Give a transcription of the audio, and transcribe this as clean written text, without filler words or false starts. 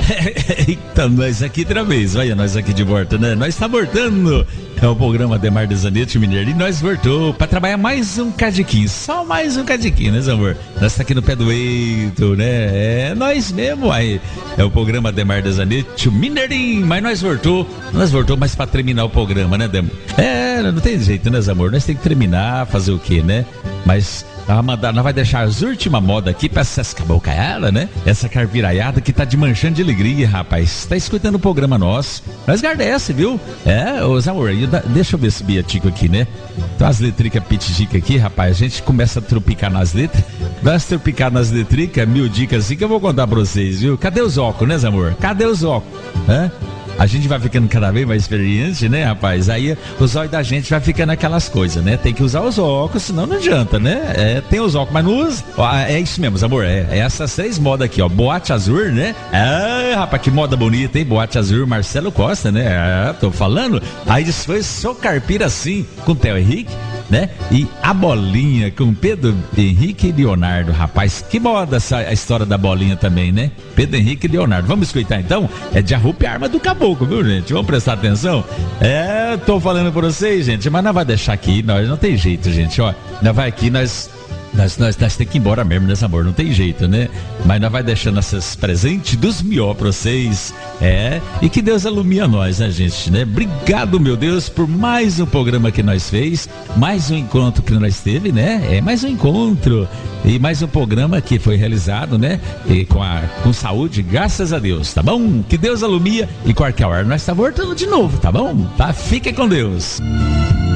Eita, nós aqui outra vez, olha nós aqui de volta, né? Nós tá voltando. É o programa Ademar de Zanetti Mineiro e nós voltou pra trabalhar mais um cadiquinho, só mais um cadiquinho, né, amor? Nós tá aqui no pé do eito, né? É nós mesmo, aí. É o programa Ademar de Zanetti Mineirinho, mas nós voltou mais pra terminar o programa, né, Demo? Não tem jeito, né, amor? Nós tem que terminar, fazer o quê, né? Mas nós vai deixar as últimas modas aqui pra essas cabocaiadas, né? Essa carpiraiada que tá de manchando de alegria, rapaz. Tá escutando o programa nosso. Nós agradece, viu? Ô Zamor, deixa eu ver esse biatico aqui, né? Então as letricas pitijica aqui, rapaz. A gente começa a tropicar nas letras. Vai se tropicar nas letricas, 1000 dicas assim que eu vou contar pra vocês, viu? Cadê os óculos, né, Zamor? Cadê os óculos? A gente vai ficando cada vez mais experiente, né, rapaz? Aí os olhos da gente vai ficando aquelas coisas, né? Tem que usar os óculos, senão não adianta, né? Tem os óculos, mas não usa. É isso mesmo, amor. É essas 3 modas aqui, ó. Boate azul, né? Rapaz, que moda bonita, hein? Boate azul, Marcelo Costa, né? Tô falando. Aí depois sou carpira assim, com Theo Henrique, né? E a bolinha com Pedro Henrique e Leonardo, rapaz. Que moda a história da bolinha também, né? Pedro Henrique e Leonardo. Vamos escutar então? É de arrupe arma do caboclo, viu, gente? Vamos prestar atenção? Tô falando pra vocês, gente, mas não vai deixar aqui, nós não tem jeito, gente, ó. Nós vai aqui, nós temos que ir embora mesmo, né, amor? Não tem jeito, né? Mas nós vai deixando esses presentes dos mió pra vocês. E que Deus ilumine nós, né, gente, né? Obrigado, meu Deus, por mais um programa que nós fez, mais um encontro que nós teve, né? Mais um encontro e mais um programa que foi realizado, né? E com saúde, graças a Deus, tá bom? Que Deus ilumine e qualquer hora nós tá voltando de novo, tá bom? Tá? Fique com Deus.